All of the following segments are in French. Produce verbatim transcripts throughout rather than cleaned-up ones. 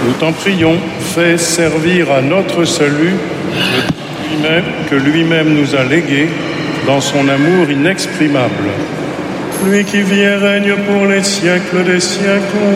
Nous t'en prions, fais servir à notre salut le Dieu lui-même, que lui-même nous a légué dans son amour inexprimable. Lui qui vit et règne pour les siècles des siècles.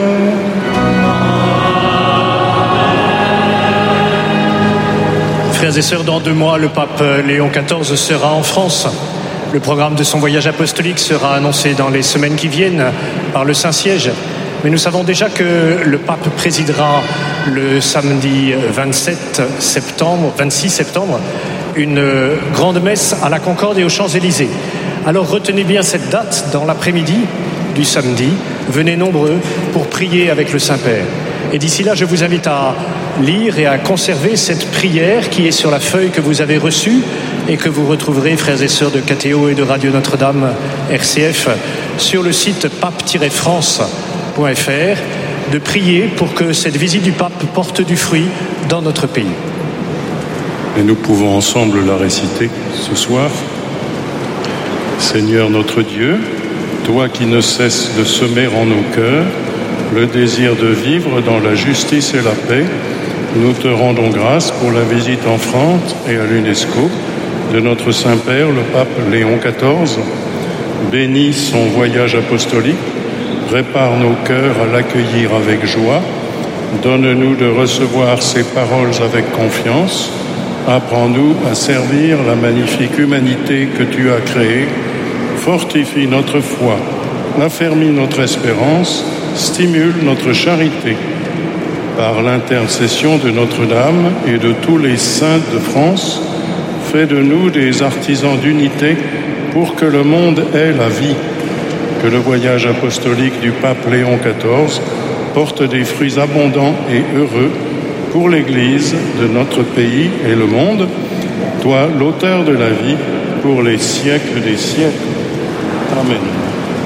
Frères et sœurs, dans deux mois, le pape Léon quatorze sera en France. Le programme de son voyage apostolique sera annoncé dans les semaines qui viennent par le Saint-Siège. Mais nous savons déjà que le pape présidera le samedi vingt-sept septembre, vingt-six septembre, une grande messe à la Concorde et aux Champs-Élysées. Alors retenez bien cette date dans l'après-midi du samedi. Venez nombreux pour prier avec le Saint-Père. Et d'ici là, je vous invite à lire et à conserver cette prière qui est sur la feuille que vous avez reçue et que vous retrouverez, frères et sœurs de K T O et de Radio Notre-Dame R C F, sur le site pape tiret france point f r, de prier pour que cette visite du pape porte du fruit dans notre pays. Et nous pouvons ensemble la réciter ce soir. Seigneur notre Dieu, toi qui ne cesses de semer en nos cœurs le désir de vivre dans la justice et la paix, nous te rendons grâce pour la visite en France et à l'UNESCO de notre Saint-Père, le pape Léon quatorze. Bénis son voyage apostolique, prépare nos cœurs à l'accueillir avec joie, donne-nous de recevoir ses paroles avec confiance, apprends-nous à servir la magnifique humanité que tu as créée, fortifie notre foi, affermis notre espérance, stimule notre charité. Par l'intercession de Notre-Dame et de tous les saints de France, fais de nous des artisans d'unité pour que le monde ait la vie. Que le voyage apostolique du pape Léon quatorze porte des fruits abondants et heureux pour l'Église de notre pays et le monde, toi, l'auteur de la vie, pour les siècles des siècles. Amen.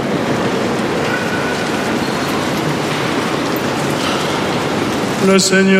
Le Seigneur